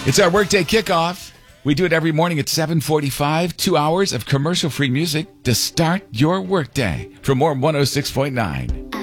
It's our workday kickoff. We do it every morning at 7:45, 2 hours of commercial-free music to start your workday from Warm 106.9.